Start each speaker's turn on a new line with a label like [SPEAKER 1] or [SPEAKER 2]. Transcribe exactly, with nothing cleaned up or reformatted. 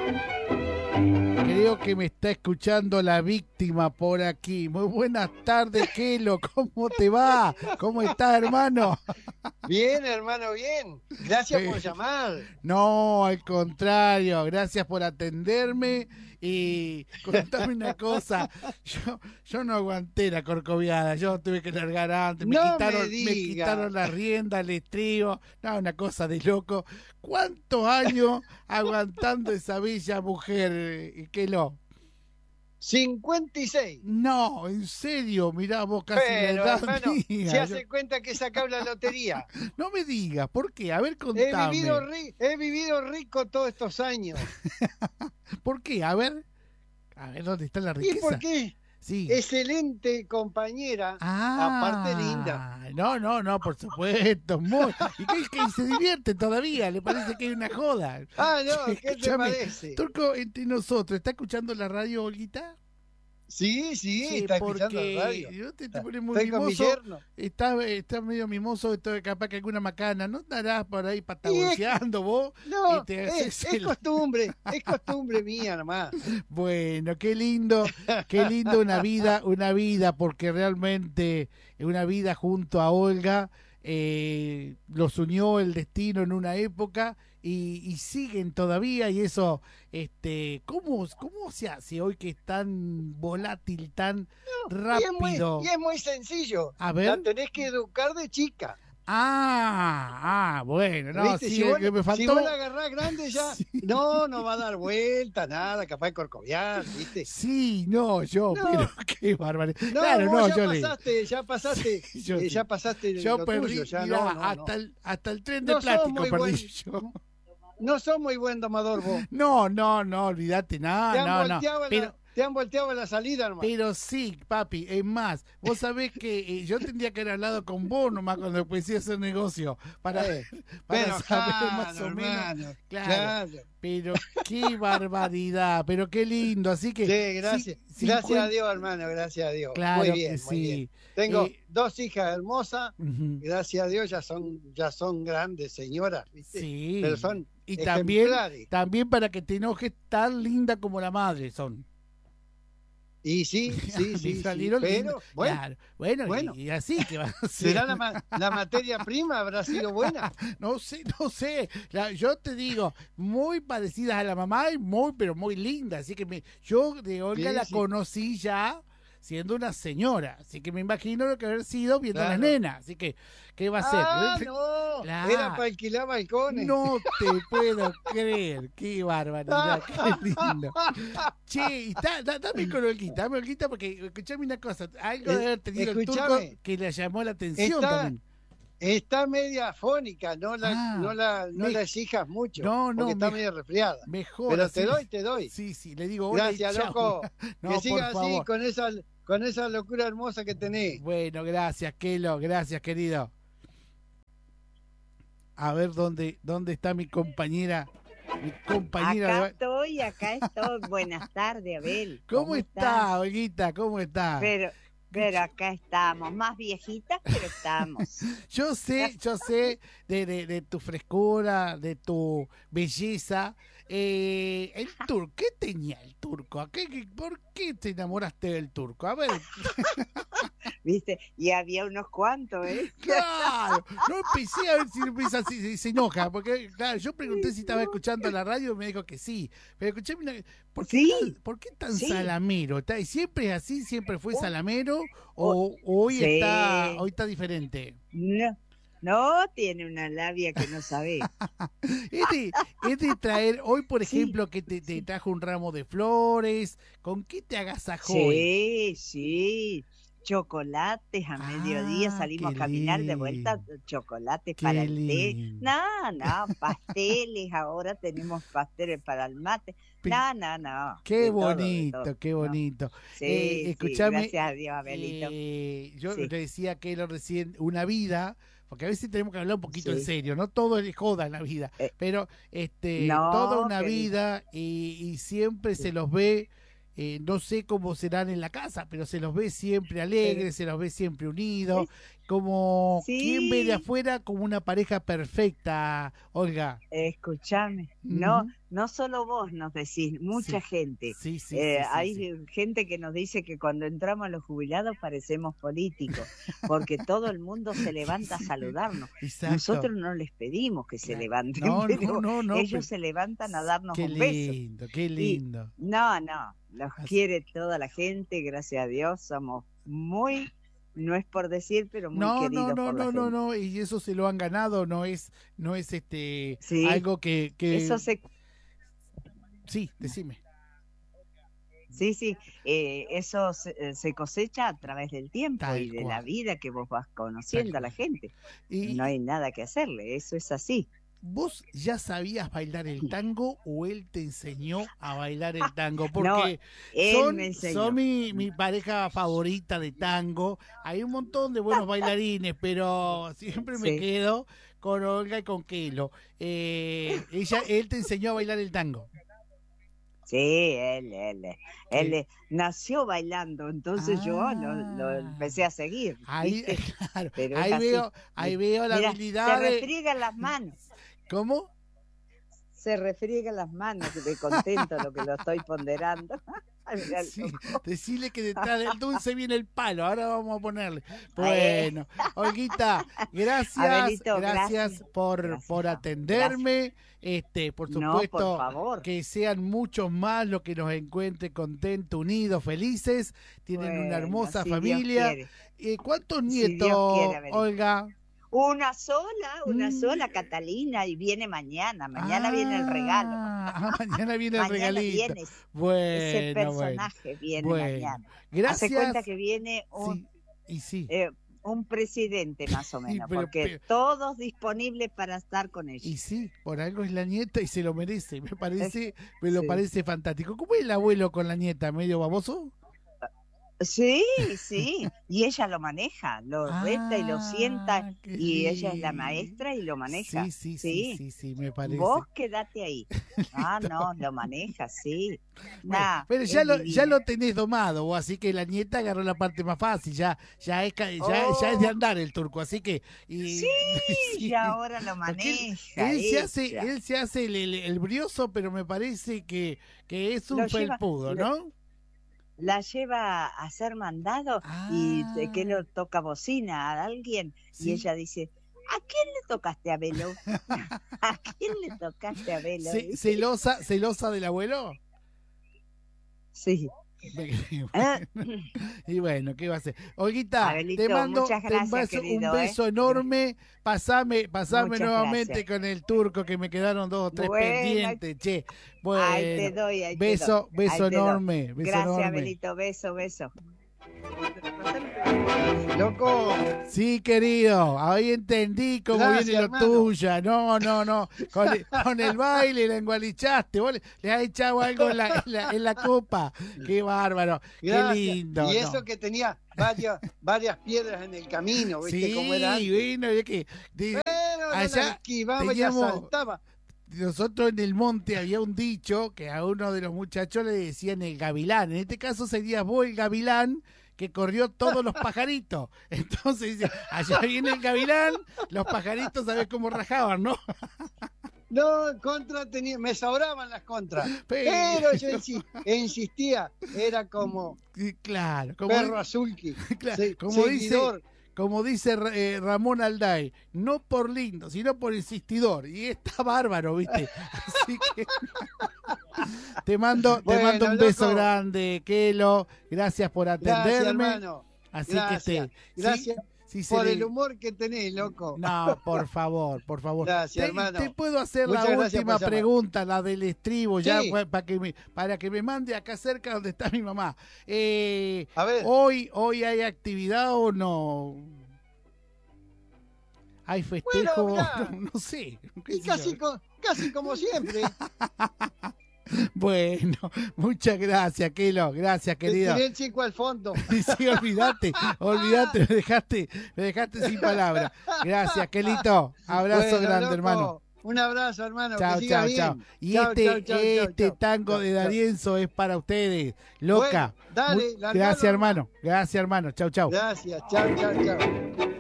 [SPEAKER 1] Creo que me está escuchando la víctima por aquí. Muy buenas tardes, Kelo. ¿Cómo te va? ¿Cómo estás, hermano?
[SPEAKER 2] Bien, hermano, bien. Gracias por llamar.
[SPEAKER 1] No, al contrario. Gracias por atenderme. Y contame una cosa. Yo, yo no aguanté la corcoviada. Yo tuve que largar antes. Me,
[SPEAKER 2] No
[SPEAKER 1] quitaron,
[SPEAKER 2] me
[SPEAKER 1] me
[SPEAKER 2] diga.
[SPEAKER 1] quitaron la rienda, el estribo. No, una cosa de loco. ¿Cuántos años aguantando esa bella mujer, Kelo?
[SPEAKER 2] cincuenta y seis.
[SPEAKER 1] No, en serio, mirá vos casi
[SPEAKER 2] Pero,
[SPEAKER 1] la edad
[SPEAKER 2] hermano,
[SPEAKER 1] mía.
[SPEAKER 2] se hace
[SPEAKER 1] Yo-
[SPEAKER 2] cuenta que he sacado la lotería.
[SPEAKER 1] No me digas, ¿por qué? A ver,
[SPEAKER 2] He
[SPEAKER 1] contame.
[SPEAKER 2] vivido, ri- he vivido rico todos estos años.
[SPEAKER 1] ¿Por qué? A ver, a ver, ¿dónde está la
[SPEAKER 2] ¿Y
[SPEAKER 1] riqueza?
[SPEAKER 2] por qué?
[SPEAKER 1] Sí.
[SPEAKER 2] Excelente compañera,
[SPEAKER 1] Ah,
[SPEAKER 2] aparte linda.
[SPEAKER 1] no, no, no, por supuesto, muy. ¿Y qué, qué se divierte todavía? ¿Le parece que hay una joda?
[SPEAKER 2] Ah, no,
[SPEAKER 1] Che,
[SPEAKER 2] ¿qué te
[SPEAKER 1] escúchame,
[SPEAKER 2] parece?
[SPEAKER 1] Turco, entre nosotros, ¿está escuchando la radio, Olguita?
[SPEAKER 2] Sí, sí,
[SPEAKER 1] Sí,
[SPEAKER 2] está escuchando
[SPEAKER 1] porque
[SPEAKER 2] la radio.
[SPEAKER 1] yo te, te pones muy
[SPEAKER 2] Estoy con mi
[SPEAKER 1] mimoso.
[SPEAKER 2] yerno.
[SPEAKER 1] Está, está medio mimoso, esto de capaz que alguna macana. ¿No estarás por ahí
[SPEAKER 2] Y es-
[SPEAKER 1] patabolleando vos?
[SPEAKER 2] No,
[SPEAKER 1] Y te
[SPEAKER 2] es,
[SPEAKER 1] haces
[SPEAKER 2] es
[SPEAKER 1] el-
[SPEAKER 2] costumbre, es costumbre mía nomás.
[SPEAKER 1] Bueno, qué lindo, qué lindo una vida, una vida, porque realmente una vida junto a Olga eh, los unió el destino en una época y, y siguen todavía y eso, este, ¿cómo, cómo se hace hoy que es tan volátil, tan
[SPEAKER 2] Y es
[SPEAKER 1] rápido?
[SPEAKER 2] muy, y es muy sencillo.
[SPEAKER 1] A ver.
[SPEAKER 2] La tenés que educar de chica.
[SPEAKER 1] Ah, ah, bueno, no,
[SPEAKER 2] ¿Viste?
[SPEAKER 1] sí,
[SPEAKER 2] Si, vos,
[SPEAKER 1] que me
[SPEAKER 2] si
[SPEAKER 1] faltó.
[SPEAKER 2] vos la agarrás grande ya,
[SPEAKER 1] Sí.
[SPEAKER 2] no, no va a dar vuelta, nada, capaz de corcoviar, ¿viste?
[SPEAKER 1] Sí, no, yo,
[SPEAKER 2] No.
[SPEAKER 1] pero qué barbaridad.
[SPEAKER 2] No,
[SPEAKER 1] Claro,
[SPEAKER 2] vos
[SPEAKER 1] no,
[SPEAKER 2] ya
[SPEAKER 1] yo le.
[SPEAKER 2] pasaste, ya pasaste,
[SPEAKER 1] Sí, yo
[SPEAKER 2] eh,
[SPEAKER 1] sí.
[SPEAKER 2] ya pasaste
[SPEAKER 1] Yo
[SPEAKER 2] lo
[SPEAKER 1] perdí,
[SPEAKER 2] tuyo, ya
[SPEAKER 1] mirá,
[SPEAKER 2] no, no,
[SPEAKER 1] hasta,
[SPEAKER 2] no.
[SPEAKER 1] El, hasta el tren de
[SPEAKER 2] No sos
[SPEAKER 1] plástico
[SPEAKER 2] muy
[SPEAKER 1] perdí
[SPEAKER 2] buen,
[SPEAKER 1] yo.
[SPEAKER 2] no sos muy buen domador vos.
[SPEAKER 1] No, no, no, olvídate,
[SPEAKER 2] Te
[SPEAKER 1] no,
[SPEAKER 2] han
[SPEAKER 1] no, no.
[SPEAKER 2] volteado en
[SPEAKER 1] Pero,
[SPEAKER 2] la, te han volteado en la salida nomás.
[SPEAKER 1] pero sí, papi, es más, vos sabés que eh, yo tendría que haber hablado con vos nomás cuando empecé a hacer negocio, para,
[SPEAKER 2] Eh,
[SPEAKER 1] para
[SPEAKER 2] pero
[SPEAKER 1] saber
[SPEAKER 2] claro,
[SPEAKER 1] más o menos.
[SPEAKER 2] hermano,
[SPEAKER 1] Claro.
[SPEAKER 2] claro.
[SPEAKER 1] Pero qué barbaridad, pero qué lindo, así que...
[SPEAKER 2] Sí, gracias.
[SPEAKER 1] sí,
[SPEAKER 2] Gracias
[SPEAKER 1] cincuen-
[SPEAKER 2] a Dios, hermano, gracias a Dios.
[SPEAKER 1] Claro
[SPEAKER 2] muy
[SPEAKER 1] que
[SPEAKER 2] bien, muy
[SPEAKER 1] sí.
[SPEAKER 2] bien. Tengo
[SPEAKER 1] Eh,
[SPEAKER 2] dos hijas hermosas,
[SPEAKER 1] Ujú.
[SPEAKER 2] gracias a Dios ya son, ya son grandes señoras, ¿viste?
[SPEAKER 1] Sí.
[SPEAKER 2] Pero son
[SPEAKER 1] Y también,
[SPEAKER 2] ejemplares.
[SPEAKER 1] también para que te enojes tan linda como la madre son.
[SPEAKER 2] Y sí, sí,
[SPEAKER 1] Me
[SPEAKER 2] sí, sí,
[SPEAKER 1] salieron
[SPEAKER 2] pero
[SPEAKER 1] lindas.
[SPEAKER 2] bueno,
[SPEAKER 1] Claro. Bueno,
[SPEAKER 2] bueno.
[SPEAKER 1] Y, y así que va a ser.
[SPEAKER 2] ¿será la, ma- la materia prima habrá sido buena?
[SPEAKER 1] No sé, no sé. La- yo te digo, muy parecidas a la mamá y muy, pero muy lindas. Así que me, yo de Olga
[SPEAKER 2] Sí,
[SPEAKER 1] la
[SPEAKER 2] sí.
[SPEAKER 1] conocí ya siendo una señora. Así que me imagino lo que haber sido viendo a las
[SPEAKER 2] Claro.
[SPEAKER 1] nenas. Así que, ¿qué va a ser?
[SPEAKER 2] Ah, no,
[SPEAKER 1] Claro.
[SPEAKER 2] era para alquilar balcones.
[SPEAKER 1] No te puedo creer, qué barbaridad, qué lindo. Che, y está, da- dame con Olguita, dame Olguita porque escuchame una cosa, algo de haber tenido el turco
[SPEAKER 2] Escuchame.
[SPEAKER 1] que le llamó la atención
[SPEAKER 2] Está-
[SPEAKER 1] también.
[SPEAKER 2] Está media afónica, no la,
[SPEAKER 1] Ah,
[SPEAKER 2] no la, no
[SPEAKER 1] me-
[SPEAKER 2] la exijas mucho,
[SPEAKER 1] No, no,
[SPEAKER 2] porque está
[SPEAKER 1] me-
[SPEAKER 2] media resfriada.
[SPEAKER 1] Mejor.
[SPEAKER 2] Pero
[SPEAKER 1] así-
[SPEAKER 2] te doy, te doy.
[SPEAKER 1] Sí, sí, le digo hola y
[SPEAKER 2] Gracias,
[SPEAKER 1] chau.
[SPEAKER 2] loco.
[SPEAKER 1] No,
[SPEAKER 2] que
[SPEAKER 1] por
[SPEAKER 2] siga así
[SPEAKER 1] favor.
[SPEAKER 2] con esa, con esa locura hermosa que tenés.
[SPEAKER 1] Bueno, gracias, Kelo, gracias, querido. A ver dónde, dónde está mi compañera, mi compañera.
[SPEAKER 3] Acá
[SPEAKER 1] de-
[SPEAKER 3] estoy, acá estoy. Buenas tardes, Abel.
[SPEAKER 1] ¿Cómo, está, Olguita? ¿Cómo está?
[SPEAKER 3] Pero, pero acá estamos, más viejitas, pero estamos.
[SPEAKER 1] Yo sé, yo sé de, de, de tu frescura, de tu belleza. Eh, el turco, ¿qué tenía el turco? ¿A qué- qué- ¿Por qué te enamoraste del turco? A ver,
[SPEAKER 3] ¿Viste? Y había unos cuantos, ¿eh?
[SPEAKER 1] claro, no empecé a ver si empieza así, si se enoja, porque claro, yo pregunté si estaba escuchando la radio y me dijo que sí, pero escuché, ¿por qué,
[SPEAKER 3] Sí,
[SPEAKER 1] tan, ¿por qué tan
[SPEAKER 3] sí.
[SPEAKER 1] salamero? ¿Está- ¿Y siempre es así, siempre fue
[SPEAKER 3] Oh,
[SPEAKER 1] salamero o, o hoy
[SPEAKER 3] sí.
[SPEAKER 1] está, hoy está diferente?
[SPEAKER 3] No, no tiene una labia que no sabe.
[SPEAKER 1] Es de, es de traer, hoy por
[SPEAKER 3] Sí,
[SPEAKER 1] ejemplo, que te, te
[SPEAKER 3] sí.
[SPEAKER 1] trajo un ramo de flores, ¿con qué te agasajó hoy?
[SPEAKER 3] Sí, sí. Chocolates a mediodía,
[SPEAKER 1] Ah,
[SPEAKER 3] salimos
[SPEAKER 1] qué
[SPEAKER 3] a caminar de vuelta,
[SPEAKER 1] lindo,
[SPEAKER 3] chocolates
[SPEAKER 1] qué
[SPEAKER 3] para el té.
[SPEAKER 1] lindo.
[SPEAKER 3] No, no, pasteles, ahora tenemos pasteles para el mate.
[SPEAKER 1] Pe-
[SPEAKER 3] No, no, no,
[SPEAKER 1] Qué
[SPEAKER 3] de todo, de
[SPEAKER 1] bonito,
[SPEAKER 3] todo.
[SPEAKER 1] qué
[SPEAKER 3] No.
[SPEAKER 1] bonito.
[SPEAKER 3] Sí,
[SPEAKER 1] Eh,
[SPEAKER 3] sí,
[SPEAKER 1] escúchame,
[SPEAKER 3] gracias a Dios, Abelito.
[SPEAKER 1] eh, yo
[SPEAKER 3] Sí,
[SPEAKER 1] le decía que lo recién, una vida, porque a veces tenemos que hablar un poquito en
[SPEAKER 3] sí.
[SPEAKER 1] serio, no todo es joda en la vida,
[SPEAKER 3] Eh,
[SPEAKER 1] pero este, toda
[SPEAKER 3] no,
[SPEAKER 1] una
[SPEAKER 3] querido.
[SPEAKER 1] vida y, y siempre se
[SPEAKER 3] Sí,
[SPEAKER 1] los ve eh, no sé cómo serán en la casa, pero se los ve siempre alegres, se los ve siempre unidos, como
[SPEAKER 3] Sí.
[SPEAKER 1] quien ve de afuera como una pareja perfecta, Olga.
[SPEAKER 3] Escuchame, no,
[SPEAKER 1] Ujú.
[SPEAKER 3] no solo vos nos decís, mucha
[SPEAKER 1] Sí.
[SPEAKER 3] gente.
[SPEAKER 1] Sí, sí,
[SPEAKER 3] Eh,
[SPEAKER 1] sí, sí,
[SPEAKER 3] hay
[SPEAKER 1] sí.
[SPEAKER 3] gente que nos dice que cuando entramos a los jubilados parecemos políticos, porque todo el mundo se levanta
[SPEAKER 1] Sí,
[SPEAKER 3] a saludarnos.
[SPEAKER 1] exacto.
[SPEAKER 3] Nosotros no les pedimos que se
[SPEAKER 1] Claro.
[SPEAKER 3] levanten,
[SPEAKER 1] No,
[SPEAKER 3] pero
[SPEAKER 1] no, no, no,
[SPEAKER 3] ellos
[SPEAKER 1] pero
[SPEAKER 3] se levantan a darnos
[SPEAKER 1] qué
[SPEAKER 3] un beso.
[SPEAKER 1] lindo, qué
[SPEAKER 3] Y
[SPEAKER 1] lindo.
[SPEAKER 3] no, no, los
[SPEAKER 1] Así-
[SPEAKER 3] quiere toda la gente, gracias a Dios, somos muy, no es por decir, pero muy
[SPEAKER 1] No, no,
[SPEAKER 3] queridos
[SPEAKER 1] no,
[SPEAKER 3] por la
[SPEAKER 1] no, no,
[SPEAKER 3] gente.
[SPEAKER 1] no, y eso se lo han ganado, no es, no es este
[SPEAKER 3] Sí,
[SPEAKER 1] algo que, que,
[SPEAKER 3] eso se
[SPEAKER 1] sí, decime.
[SPEAKER 3] Sí, sí, eh, eso se, eh, se cosecha a través del tiempo
[SPEAKER 1] Tal
[SPEAKER 3] y de la
[SPEAKER 1] cual,
[SPEAKER 3] vida que vos vas
[SPEAKER 1] tal
[SPEAKER 3] conociendo a la
[SPEAKER 1] cual.
[SPEAKER 3] gente.
[SPEAKER 1] Y
[SPEAKER 3] No hay nada que hacerle, eso es así.
[SPEAKER 1] ¿vos ya sabías bailar el tango o él te enseñó a bailar el tango?
[SPEAKER 3] No,
[SPEAKER 1] Porque
[SPEAKER 3] él me
[SPEAKER 1] son, son
[SPEAKER 3] enseñó.
[SPEAKER 1] mi, mi pareja favorita de tango. Hay un montón de buenos bailarines, pero siempre me
[SPEAKER 3] Sí,
[SPEAKER 1] quedo con Olga y con Kelo. Eh, ella, él te enseñó a bailar el tango.
[SPEAKER 3] sí, él, él, él, él,
[SPEAKER 1] ¿Qué?
[SPEAKER 3] eh, nació bailando, entonces yo lo, lo
[SPEAKER 1] Ah,
[SPEAKER 3] empecé a seguir,
[SPEAKER 1] ahí,
[SPEAKER 3] ¿viste?
[SPEAKER 1] claro,
[SPEAKER 3] Pero es
[SPEAKER 1] ahí
[SPEAKER 3] así.
[SPEAKER 1] veo, ahí
[SPEAKER 3] Mi-
[SPEAKER 1] veo la
[SPEAKER 3] Mira, se
[SPEAKER 1] habilidad de,
[SPEAKER 3] refriegan las manos,
[SPEAKER 1] ¿cómo?
[SPEAKER 3] se refriegan las manos de contento lo que lo estoy ponderando. Ay, mirá el
[SPEAKER 1] Sí,
[SPEAKER 3] loco.
[SPEAKER 1] decirle que detrás del dulce viene el palo. Ahora vamos a ponerle.
[SPEAKER 3] Eh,
[SPEAKER 1] Bueno, Olguita, gracias,
[SPEAKER 3] Abelito,
[SPEAKER 1] gracias
[SPEAKER 3] gracias,
[SPEAKER 1] por,
[SPEAKER 3] gracias,
[SPEAKER 1] por
[SPEAKER 3] a- gracias.
[SPEAKER 1] atenderme. Este, por
[SPEAKER 3] No, por
[SPEAKER 1] supuesto,
[SPEAKER 3] favor.
[SPEAKER 1] que sean muchos más los que nos encuentren contentos, unidos, felices. Tienen una
[SPEAKER 3] Bueno,
[SPEAKER 1] hermosa
[SPEAKER 3] si Dios
[SPEAKER 1] familia.
[SPEAKER 3] quiere,
[SPEAKER 1] Eh, ¿Cuántos
[SPEAKER 3] si Dios
[SPEAKER 1] nietos,
[SPEAKER 3] quiere, Abelito.
[SPEAKER 1] Olga?
[SPEAKER 3] Una sola, una
[SPEAKER 1] Mm,
[SPEAKER 3] sola, Catalina, y viene mañana. Mañana viene el regalo.
[SPEAKER 1] Ah, ah, mañana viene el
[SPEAKER 3] Mañana
[SPEAKER 1] regalito.
[SPEAKER 3] viene ese
[SPEAKER 1] Bueno, bueno,
[SPEAKER 3] personaje, viene
[SPEAKER 1] bueno.
[SPEAKER 3] mañana. Hace cuenta
[SPEAKER 1] Gracias.
[SPEAKER 3] que viene un,
[SPEAKER 1] Sí, y sí.
[SPEAKER 3] eh, un presidente más o
[SPEAKER 1] Y,
[SPEAKER 3] menos,
[SPEAKER 1] pero,
[SPEAKER 3] porque
[SPEAKER 1] pero-
[SPEAKER 3] todos disponibles para estar con
[SPEAKER 1] y
[SPEAKER 3] ella.
[SPEAKER 1] sí, por algo es la nieta y se lo merece. Me
[SPEAKER 3] Eh,
[SPEAKER 1] parece, me lo
[SPEAKER 3] Sí.
[SPEAKER 1] parece fantástico. ¿Cómo es el abuelo con la nieta? ¿Medio baboso?
[SPEAKER 3] Sí, sí, y ella lo maneja, lo reta y lo sienta,
[SPEAKER 1] Ah, qué
[SPEAKER 3] y ella es la
[SPEAKER 1] lindo.
[SPEAKER 3] maestra y lo maneja.
[SPEAKER 1] Sí, sí, sí,
[SPEAKER 3] Sí,
[SPEAKER 1] sí, sí, me parece.
[SPEAKER 3] vos quédate ahí. Ah, no, lo maneja, sí.
[SPEAKER 1] Bueno,
[SPEAKER 3] Nah,
[SPEAKER 1] pero
[SPEAKER 3] es
[SPEAKER 1] ya lo, ya
[SPEAKER 3] divino.
[SPEAKER 1] lo tenés domado, vos, así que la nieta agarró la parte más fácil, ya, ya es, ca- ya, ya es de
[SPEAKER 3] Oh,
[SPEAKER 1] andar el turco, así que, y,
[SPEAKER 3] sí,
[SPEAKER 1] sí,
[SPEAKER 3] ya ahora lo
[SPEAKER 1] porque él,
[SPEAKER 3] maneja
[SPEAKER 1] él se hace,
[SPEAKER 3] ella.
[SPEAKER 1] él se hace el, el- el brioso, pero me parece que, que es un
[SPEAKER 3] Lo lleva,
[SPEAKER 1] felpudo,
[SPEAKER 3] lo-
[SPEAKER 1] ¿no?
[SPEAKER 3] la lleva a ser mandado y te- que
[SPEAKER 1] Ah,
[SPEAKER 3] lo toca bocina a alguien y
[SPEAKER 1] sí.
[SPEAKER 3] ella dice, ¿a quién le tocaste a Belo? ¿A quién le tocaste a Belo?
[SPEAKER 1] Ce-
[SPEAKER 3] Dice.
[SPEAKER 1] celosa, celosa del abuelo.
[SPEAKER 3] Sí.
[SPEAKER 1] Me-
[SPEAKER 3] Ah,
[SPEAKER 1] Y bueno, ¿qué va a hacer? Olguita, te
[SPEAKER 3] Abelito,
[SPEAKER 1] mando
[SPEAKER 3] muchas
[SPEAKER 1] te
[SPEAKER 3] gracias,
[SPEAKER 1] beso- un
[SPEAKER 3] querido, ¿eh?
[SPEAKER 1] beso
[SPEAKER 3] Gra-
[SPEAKER 1] enorme. Pasame, pasame
[SPEAKER 3] Muchas
[SPEAKER 1] nuevamente
[SPEAKER 3] gracias.
[SPEAKER 1] con el turco, que me quedaron dos o tres
[SPEAKER 3] Bueno,
[SPEAKER 1] pendientes, che.
[SPEAKER 3] ahí te
[SPEAKER 1] Bueno,
[SPEAKER 3] doy, ahí te doy,
[SPEAKER 1] beso,
[SPEAKER 3] ahí
[SPEAKER 1] beso
[SPEAKER 3] te doy.
[SPEAKER 1] enorme, beso
[SPEAKER 3] Gracias,
[SPEAKER 1] enorme.
[SPEAKER 3] Abelito, beso, beso.
[SPEAKER 2] Loco,
[SPEAKER 1] Sí, querido, ahí entendí cómo
[SPEAKER 2] gracias,
[SPEAKER 1] viene lo
[SPEAKER 2] hermano.
[SPEAKER 1] tuya. No, no, no. Con el, con el baile la engualichaste. Vos le, le has echado algo en la, en la, en la copa. Qué bárbaro. Qué
[SPEAKER 2] gracias.
[SPEAKER 1] lindo.
[SPEAKER 2] Y eso
[SPEAKER 1] No.
[SPEAKER 2] que tenía varias, varias piedras en el camino, ¿viste
[SPEAKER 1] Sí,
[SPEAKER 2] cómo era antes?
[SPEAKER 1] bueno, es que de-
[SPEAKER 2] Pero no las
[SPEAKER 1] allá
[SPEAKER 2] esquivaba y
[SPEAKER 1] teníamos,
[SPEAKER 2] saltaba.
[SPEAKER 1] nosotros en el monte había un dicho que a uno de los muchachos le decían el gavilán. En este caso sería vos el gavilán que corrió todos los pajaritos. Entonces dice, allá viene el gavilán, los pajaritos, ¿sabés cómo rajaban, no?
[SPEAKER 2] No, contra tenía, me sobraban las contras.
[SPEAKER 1] Pero,
[SPEAKER 2] Pero yo insi- insistía, era como
[SPEAKER 1] sí, claro, como,
[SPEAKER 2] perro azulqui,
[SPEAKER 1] claro,
[SPEAKER 2] se-
[SPEAKER 1] como dice,
[SPEAKER 2] seguidor.
[SPEAKER 1] como dice eh, Ramón Alday, no por lindo, sino por insistidor. Y está bárbaro, ¿viste? Así que te mando, te
[SPEAKER 2] Bueno,
[SPEAKER 1] mando un beso
[SPEAKER 2] loco.
[SPEAKER 1] grande, Kelo. Gracias por
[SPEAKER 2] Gracias,
[SPEAKER 1] atenderme.
[SPEAKER 2] hermano.
[SPEAKER 1] Así
[SPEAKER 2] Gracias.
[SPEAKER 1] que te,
[SPEAKER 2] Gracias
[SPEAKER 1] sí, sí se
[SPEAKER 2] por
[SPEAKER 1] le-
[SPEAKER 2] el humor que tenés, loco.
[SPEAKER 1] No, por favor, por favor.
[SPEAKER 2] Gracias,
[SPEAKER 1] Te,
[SPEAKER 2] hermano.
[SPEAKER 1] te puedo hacer
[SPEAKER 2] Muchas
[SPEAKER 1] la
[SPEAKER 2] gracias
[SPEAKER 1] última
[SPEAKER 2] por llamar.
[SPEAKER 1] pregunta, la del estribo, ya
[SPEAKER 2] Sí.
[SPEAKER 1] pues, para que me, para que me mande acá cerca donde está mi mamá. Eh,
[SPEAKER 2] A ver,
[SPEAKER 1] hoy, hoy hay actividad o no. ¿Hay festejo?
[SPEAKER 2] Bueno, mirá.
[SPEAKER 1] no, no sé. qué
[SPEAKER 2] y
[SPEAKER 1] sé
[SPEAKER 2] casi,
[SPEAKER 1] yo.
[SPEAKER 2] co- casi como siempre.
[SPEAKER 1] Bueno, muchas gracias, Kelo. Gracias,
[SPEAKER 2] Te
[SPEAKER 1] querido.
[SPEAKER 2] tiré el chico al fondo.
[SPEAKER 1] Sí, sí, olvídate, olvídate, me dejaste, me dejaste sin palabras. Gracias, Kelito. Abrazo
[SPEAKER 2] Bueno,
[SPEAKER 1] grande,
[SPEAKER 2] loco,
[SPEAKER 1] hermano.
[SPEAKER 2] Un abrazo, hermano.
[SPEAKER 1] Chao,
[SPEAKER 2] que sigas
[SPEAKER 1] chao,
[SPEAKER 2] bien.
[SPEAKER 1] chao. Y
[SPEAKER 2] Chao,
[SPEAKER 1] este,
[SPEAKER 2] chao, chao,
[SPEAKER 1] este
[SPEAKER 2] chao,
[SPEAKER 1] tango
[SPEAKER 2] chao,
[SPEAKER 1] de
[SPEAKER 2] chao.
[SPEAKER 1] D'Arienzo es para ustedes. Loca.
[SPEAKER 2] Bueno, dale,
[SPEAKER 1] Muy-
[SPEAKER 2] largalo.
[SPEAKER 1] gracias, hermano. Gracias, hermano. Chau, chau.
[SPEAKER 2] Gracias, chao, chao, chao.